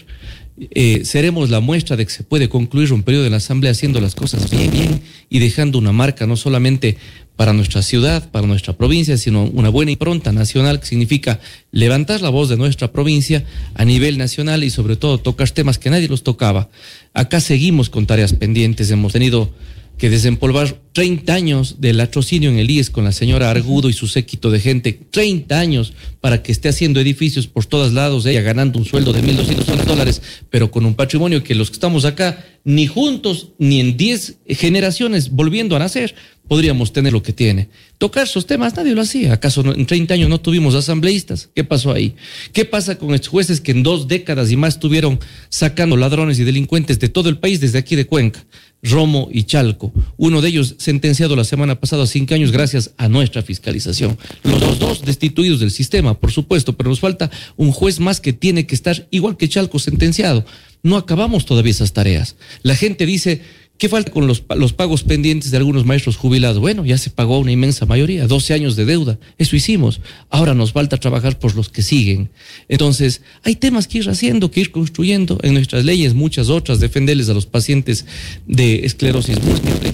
Seremos la muestra de que se puede concluir un periodo en la asamblea haciendo las cosas bien y dejando una marca no solamente para nuestra ciudad, para nuestra provincia, sino una buena impronta nacional, que significa levantar la voz de nuestra provincia a nivel nacional y sobre todo tocar temas que nadie los tocaba. Acá seguimos con tareas pendientes. Hemos tenido que desempolvar 30 años del latrocinio en el IES con la señora Argudo y su séquito de gente, 30 años para que esté haciendo edificios por todos lados, ella ganando un sueldo de $1,200, pero con un patrimonio que los que estamos acá, ni juntos, ni en 10 generaciones volviendo a nacer, podríamos tener lo que tiene. Tocar esos temas, nadie lo hacía. ¿Acaso en 30 años no tuvimos asambleístas? ¿Qué pasó ahí? ¿Qué pasa con estos jueces que en 2 décadas y más estuvieron sacando ladrones y delincuentes de todo el país, desde aquí de Cuenca, Romo y Chalco? Uno de ellos sentenciado la semana pasada a 5 años gracias a nuestra fiscalización. Los 2 destituidos del sistema, por supuesto, pero nos falta un juez más que tiene que estar igual que Chalco sentenciado. No acabamos todavía esas tareas. La gente dice, ¿qué falta con los pagos pendientes de algunos maestros jubilados? Bueno, ya se pagó una inmensa mayoría, 12 años de deuda, eso hicimos. Ahora nos falta trabajar por los que siguen. Entonces, hay temas que ir haciendo, que ir construyendo en nuestras leyes, muchas otras, defenderles a los pacientes de esclerosis múltiple,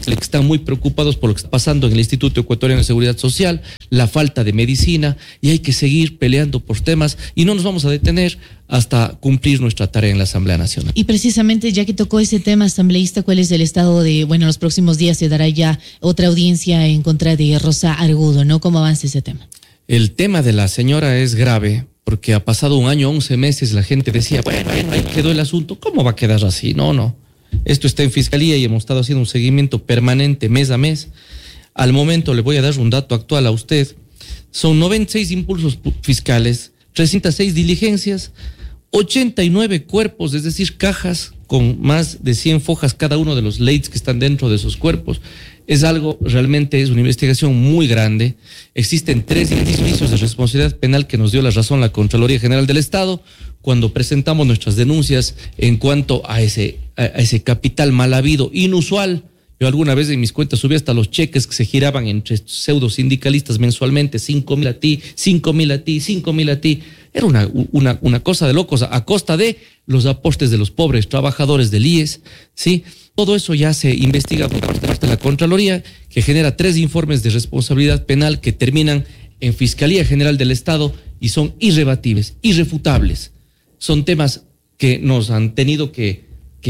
que están muy preocupados por lo que está pasando en el Instituto Ecuatoriano de Seguridad Social, la falta de medicina, y hay que seguir peleando por temas y no nos vamos a detener hasta cumplir nuestra tarea en la Asamblea Nacional. Y precisamente, ya que tocó ese tema, asambleísta, ¿cuál es el estado de, bueno, los próximos días se dará ya otra audiencia en contra de Rosa Argudo, ¿no? ¿Cómo avanza ese tema? El tema de la señora es grave porque ha pasado 1 año, 11 meses, la gente decía, bueno, ahí quedó el asunto, ¿cómo va a quedar así? No. Esto está en Fiscalía y hemos estado haciendo un seguimiento permanente mes a mes. Al momento le voy a dar un dato actual a usted. Son 96 impulsos fiscales, 306 diligencias, 89 cuerpos, es decir, cajas con más de 100 fojas cada uno de los leyes que están dentro de esos cuerpos. Es algo, realmente es una investigación muy grande. Existen 3 indicios de responsabilidad penal que nos dio la razón la Contraloría General del Estado cuando presentamos nuestras denuncias en cuanto a ese capital mal habido, inusual. Yo alguna vez en mis cuentas subí hasta los cheques que se giraban entre pseudo sindicalistas mensualmente, 5,000 a ti, 5,000 a ti, 5,000 a ti. Era una cosa de locos, a costa de los aportes de los pobres trabajadores del IES, ¿sí? Todo eso ya se investiga por parte de la Contraloría, que genera 3 informes de responsabilidad penal que terminan en Fiscalía General del Estado y son irrebatibles, irrefutables. Son temas que nos han tenido que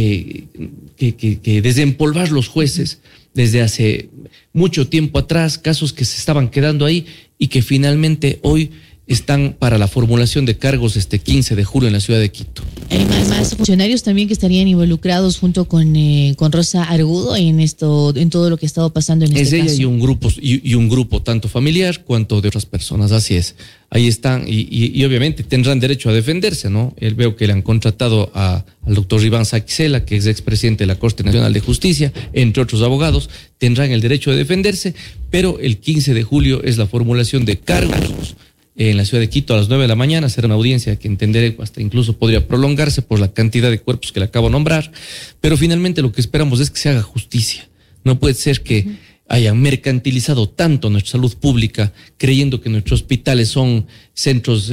desempolvar los jueces desde hace mucho tiempo atrás, casos que se estaban quedando ahí y que finalmente hoy están para la formulación de cargos este 15 de julio en la ciudad de Quito. Hay más funcionarios también que estarían involucrados junto con Rosa Argudo en todo lo que ha estado pasando en este caso. Es ella y un grupo tanto familiar cuanto de otras personas, así es. Ahí están y obviamente tendrán derecho a defenderse, ¿no? Veo que le han contratado al doctor Iván Saquicela, que es expresidente de la Corte Nacional de Justicia, entre otros abogados, tendrán el derecho de defenderse, pero el 15 de julio es la formulación de cargos en la ciudad de Quito a las 9 de la mañana. Será una audiencia que entenderé hasta incluso podría prolongarse por la cantidad de cuerpos que le acabo de nombrar, pero finalmente lo que esperamos es que se haga justicia. No puede ser que hayan mercantilizado tanto nuestra salud pública creyendo que nuestros hospitales son centros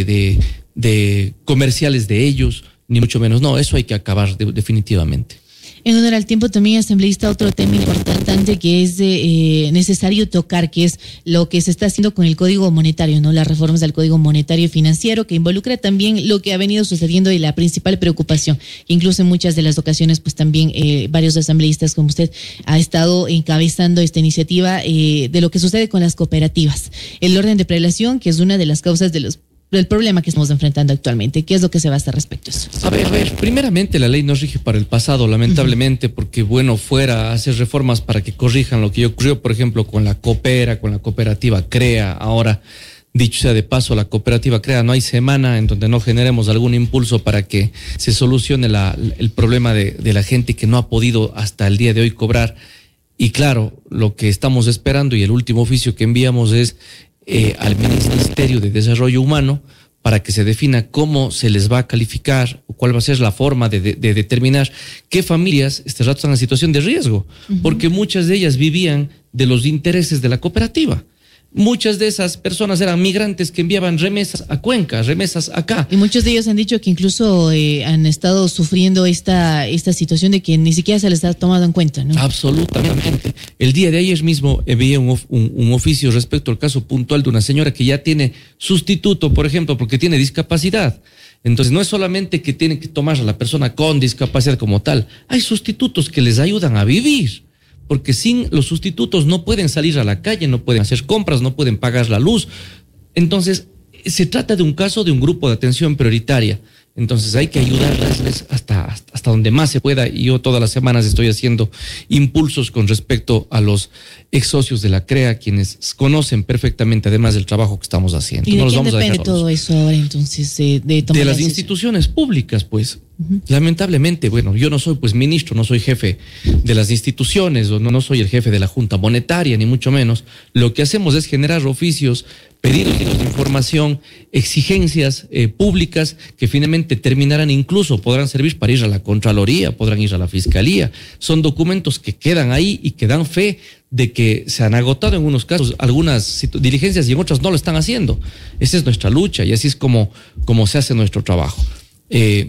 de comerciales de ellos, ni mucho menos. No, eso hay que acabar definitivamente. En honor al tiempo también, asambleísta, otro tema importante que es necesario tocar, que es lo que se está haciendo con el Código Monetario, ¿no? Las reformas del Código Monetario y Financiero, que involucra también lo que ha venido sucediendo y la principal preocupación, que incluso en muchas de las ocasiones, pues también varios asambleístas como usted ha estado encabezando esta iniciativa de lo que sucede con las cooperativas. El orden de prelación, que es una de las causas del problema que estamos enfrentando actualmente. ¿Qué es lo que se va a hacer respecto a eso? A ver, primeramente la ley no rige para el pasado, lamentablemente, porque fuera hacer reformas para que corrijan lo que ocurrió, por ejemplo, con la cooperativa CREA. Ahora, dicho sea de paso, la cooperativa CREA, no hay semana en donde no generemos algún impulso para que se solucione el problema de la gente que no ha podido hasta el día de hoy cobrar. Y claro, lo que estamos esperando y el último oficio que enviamos es al Ministerio de Desarrollo Humano para que se defina cómo se les va a calificar o cuál va a ser la forma de determinar qué familias este rato están en situación de riesgo, porque muchas de ellas vivían de los intereses de la cooperativa. Muchas de esas personas eran migrantes que enviaban remesas a Cuenca, remesas acá. Y muchos de ellos han dicho que incluso han estado sufriendo esta situación de que ni siquiera se les ha tomado en cuenta, ¿no? Absolutamente. El día de ayer mismo envié un oficio respecto al caso puntual de una señora que ya tiene sustituto, por ejemplo, porque tiene discapacidad. Entonces no es solamente que tiene que tomar a la persona con discapacidad como tal, hay sustitutos que les ayudan a vivir. Porque sin los sustitutos no pueden salir a la calle, no pueden hacer compras, no pueden pagar la luz. Entonces, se trata de un caso de un grupo de atención prioritaria. Entonces, hay que ayudarles hasta donde más se pueda. Y yo todas las semanas estoy haciendo impulsos con respecto a los ex socios de la CREA, quienes conocen perfectamente además del trabajo que estamos haciendo. ¿Y de quién depende todo eso ahora entonces? De las instituciones públicas, pues. Lamentablemente, yo no soy pues ministro, no soy jefe de las instituciones, o no soy el jefe de la Junta Monetaria, ni mucho menos. Lo que hacemos es generar oficios, pedidos de información, exigencias públicas que finalmente terminarán, incluso podrán servir para ir a la Contraloría, podrán ir a la Fiscalía. Son documentos que quedan ahí y que dan fe de que se han agotado en unos casos algunas diligencias y en otras no lo están haciendo. Esa es nuestra lucha y así es como se hace nuestro trabajo.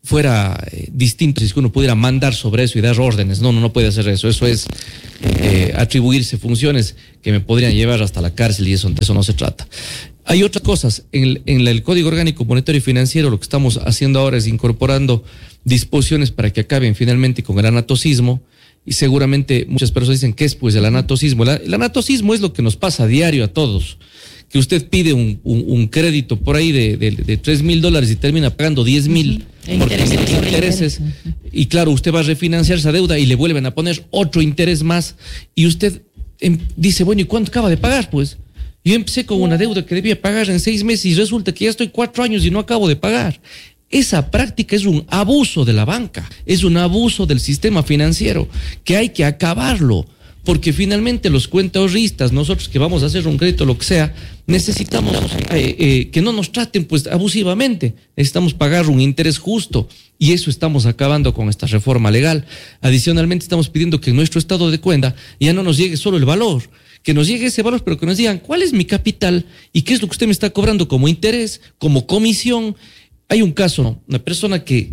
fuera distinto, si es que uno pudiera mandar sobre eso y dar órdenes. No puede hacer eso. Eso es atribuirse funciones que me podrían llevar hasta la cárcel, y eso no se trata. Hay otras cosas. En el Código Orgánico Monetario y Financiero, lo que estamos haciendo ahora es incorporando disposiciones para que acaben finalmente con el anatocismo. Y seguramente muchas personas dicen, ¿qué es pues el anatocismo? El anatocismo es lo que nos pasa a diario a todos. Que usted pide un crédito por ahí de $3,000 y termina pagando 10,000 porque intereses. Y claro, usted va a refinanciar esa deuda y le vuelven a poner otro interés más. Y usted dice, bueno, ¿y cuánto acaba de pagar? Pues yo empecé con una deuda que debía pagar en 6 meses y resulta que ya estoy 4 años y no acabo de pagar. Esa práctica es un abuso de la banca, es un abuso del sistema financiero que hay que acabarlo, porque finalmente los cuentaahorristas, nosotros que vamos a hacer un crédito, lo que sea, necesitamos que no nos traten pues abusivamente, necesitamos pagar un interés justo, y eso estamos acabando con esta reforma legal. Adicionalmente estamos pidiendo que en nuestro estado de cuenta ya no nos llegue solo el valor, que nos llegue ese valor, pero que nos digan cuál es mi capital y qué es lo que usted me está cobrando como interés, como comisión. Hay un caso, una persona que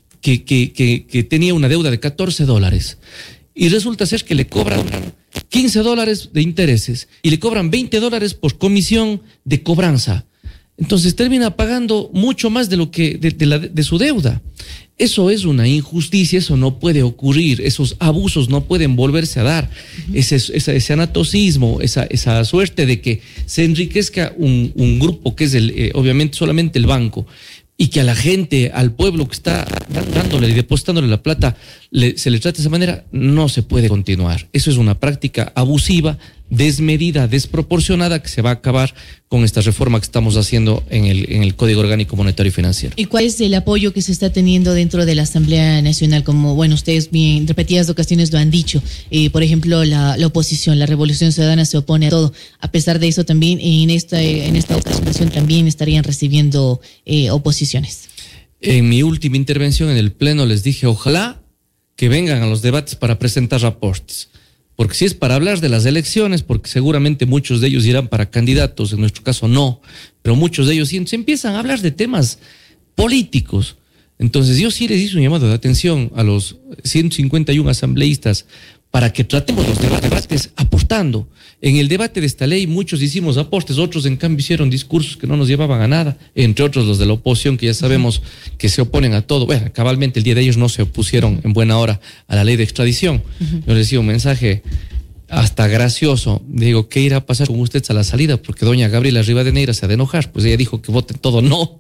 tenía una deuda de $14 y resulta ser que le cobran $15 de intereses y le cobran $20 por comisión de cobranza. Entonces termina pagando mucho más de lo que de su deuda. Eso es una injusticia, eso no puede ocurrir, esos abusos no pueden volverse a dar. Ese anatocismo, esa suerte de que se enriquezca un grupo que es obviamente solamente el banco, y que a la gente, al pueblo que está dándole y depositándole la plata, se le trate de esa manera, no se puede continuar. Eso es una práctica abusiva, desmedida, desproporcionada, que se va a acabar con esta reforma que estamos haciendo en el Código Orgánico Monetario y Financiero. ¿Y cuál es el apoyo que se está teniendo dentro de la Asamblea Nacional? Como, bueno, ustedes bien repetidas ocasiones lo han dicho. Por ejemplo, la oposición, la Revolución Ciudadana se opone a todo. A pesar de eso, también en esta ocasión también estarían recibiendo oposiciones. En mi última intervención en el Pleno les dije, ojalá que vengan a los debates para presentar reportes. Porque si es para hablar de las elecciones, porque seguramente muchos de ellos irán para candidatos, en nuestro caso no, pero muchos de ellos sí, se empiezan a hablar de temas políticos. Entonces yo sí les hice un llamado de atención a los 151 asambleístas para que tratemos los debates aportando. En el debate de esta ley muchos hicimos aportes, otros en cambio hicieron discursos que no nos llevaban a nada, entre otros los de la oposición, que ya sabemos que se oponen a todo. Bueno, cabalmente el día de ellos no se opusieron en buena hora a la ley de extradición. Yo les decía un mensaje hasta gracioso, digo, ¿qué irá a pasar con ustedes a la salida? Porque doña Gabriela Rivadeneira se ha de enojar, pues ella dijo que voten todo no.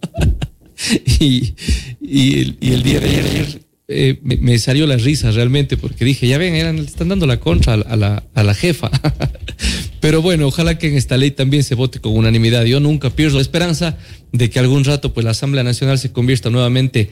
y el día de ayer me salió la risa realmente, porque dije, ya ven, le están dando la contra a la jefa. Pero bueno, ojalá que en esta ley también se vote con unanimidad. Yo nunca pierdo la esperanza de que algún rato pues la Asamblea Nacional se convierta nuevamente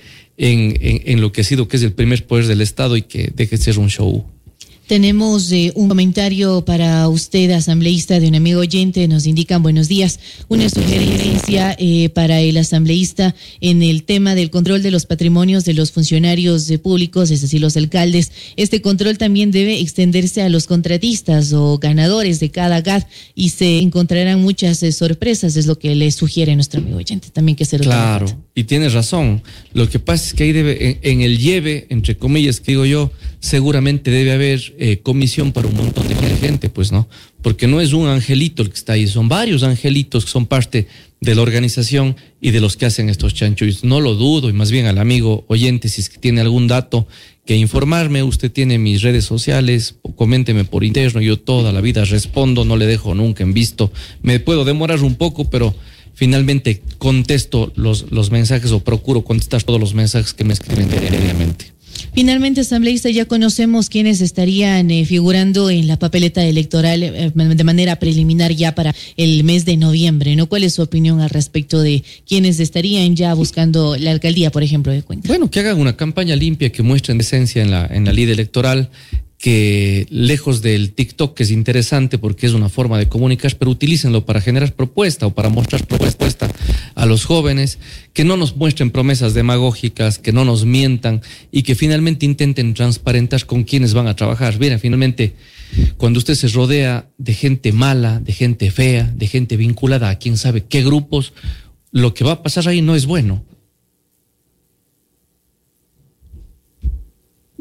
en lo que ha sido, que es el primer poder del Estado, y que deje de ser un show. Tenemos un comentario para usted, asambleísta, de un amigo oyente. Nos indican buenos días. Una sugerencia para el asambleísta en el tema del control de los patrimonios de los funcionarios públicos, es decir, los alcaldes. Este control también debe extenderse a los contratistas o ganadores de cada GAD, y se encontrarán muchas sorpresas, es lo que le sugiere nuestro amigo oyente. También que se lo Claro, y tienes razón. Lo que pasa es que ahí debe, en el lleve, entre comillas, que digo yo, seguramente debe haber comisión para un montón de gente, pues no, porque no es un angelito el que está ahí, son varios angelitos que son parte de la organización y de los que hacen estos chanchullos. No lo dudo, y más bien al amigo oyente, si es que tiene algún dato que informarme, usted tiene mis redes sociales, coménteme por interno, yo toda la vida respondo, no le dejo nunca en visto. Me puedo demorar un poco, pero finalmente contesto los mensajes, o procuro contestar todos los mensajes que me escriben diariamente. Finalmente, asambleísta, ya conocemos quiénes estarían figurando en la papeleta electoral de manera preliminar ya para el mes de noviembre, ¿no? ¿Cuál es su opinión al respecto de quiénes estarían ya buscando la alcaldía, por ejemplo, de Cuenca? Bueno, que hagan una campaña limpia, que muestren decencia en la ley electoral, que lejos del TikTok, que es interesante porque es una forma de comunicar, pero utilícenlo para generar propuesta o para mostrar propuesta a los jóvenes, que no nos muestren promesas demagógicas, que no nos mientan, y que finalmente intenten transparentar con quiénes van a trabajar. Mira, finalmente, cuando usted se rodea de gente mala, de gente fea, de gente vinculada a quién sabe qué grupos, lo que va a pasar ahí no es bueno.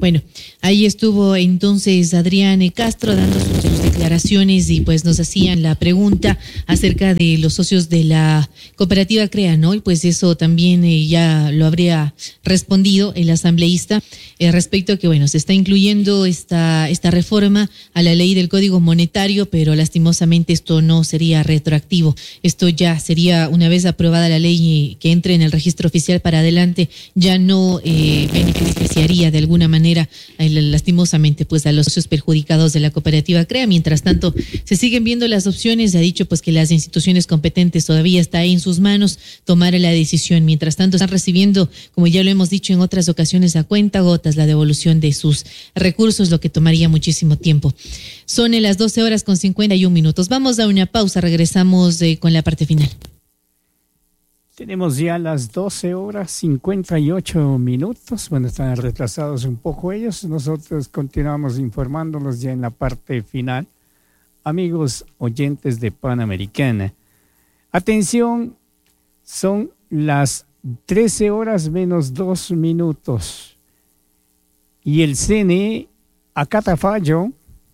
Bueno, ahí estuvo entonces Adrián Castro dando sus declaraciones y pues nos hacían la pregunta acerca de los socios de la cooperativa CREA, ¿no? Y pues eso también ya lo habría respondido el asambleísta respecto a que, bueno, se está incluyendo esta reforma a la ley del Código Monetario, pero lastimosamente esto no sería retroactivo. Esto ya sería, una vez aprobada la ley que entre en el registro oficial para adelante, ya no beneficiaría de alguna manera lastimosamente pues a los socios perjudicados de la cooperativa CREA. Mientras tanto, se siguen viendo las opciones. Se ha dicho pues que las instituciones competentes todavía está en sus manos tomar la decisión. Mientras tanto, están recibiendo, como ya lo hemos dicho en otras ocasiones, a cuentagotas la devolución de sus recursos, lo que tomaría muchísimo tiempo. Son las 12:51. Vamos a una pausa, regresamos con la parte final. Tenemos ya las 12:58. Bueno, están retrasados un poco ellos. Nosotros continuamos informándolos ya en la parte final. Amigos oyentes de Panamericana, atención, son las 13:02 y el CNE acata fallo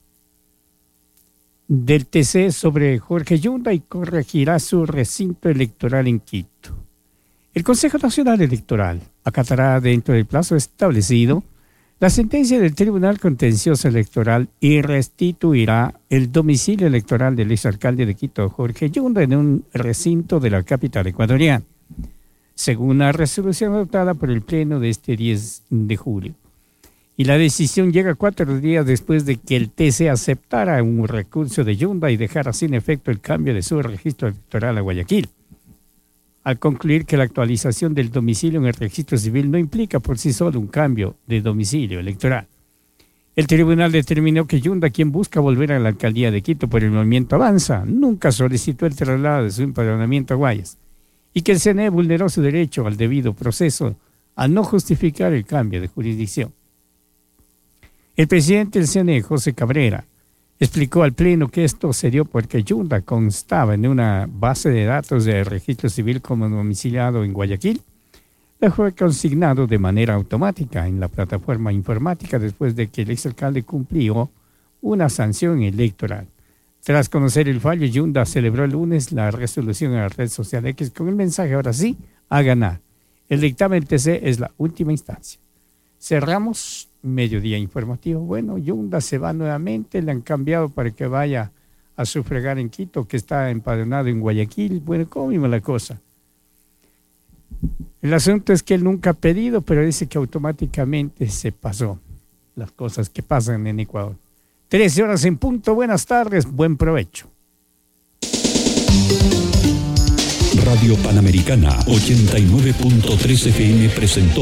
del TC sobre Jorge Yunda y corregirá su recinto electoral en Quito. El Consejo Nacional Electoral acatará dentro del plazo establecido la sentencia del Tribunal Contencioso Electoral y restituirá el domicilio electoral del exalcalde de Quito, Jorge Yunda, en un recinto de la capital ecuatoriana, según la resolución adoptada por el Pleno de este 10 de julio. Y la decisión llega 4 días después de que el TC aceptara un recurso de Yunda y dejara sin efecto el cambio de su registro electoral a Guayaquil, al concluir que la actualización del domicilio en el registro civil no implica por sí solo un cambio de domicilio electoral. El tribunal determinó que Yunda, quien busca volver a la alcaldía de Quito por el movimiento Avanza, nunca solicitó el traslado de su empadronamiento a Guayas y que el CNE vulneró su derecho al debido proceso al no justificar el cambio de jurisdicción. El presidente del CNE, José Cabrera, explicó al Pleno que esto se dio porque Yunda constaba en una base de datos del registro civil como domiciliado en Guayaquil. Le fue consignado de manera automática en la plataforma informática después de que el exalcalde cumplió una sanción electoral. Tras conocer el fallo, Yunda celebró el lunes la resolución en la red social X con el mensaje: ahora sí, a ganar. El dictamen TC es la última instancia. Cerramos mediodía informativo. Bueno, Yunda se va nuevamente, le han cambiado para que vaya a sufragar en Quito, que está empadronado en Guayaquil. Bueno, ¿cómo iba la cosa? El asunto es que él nunca ha pedido, pero dice que automáticamente se pasó. Las cosas que pasan en Ecuador. 13 horas en punto. Buenas tardes, buen provecho. Radio Panamericana 89.3 FM presentó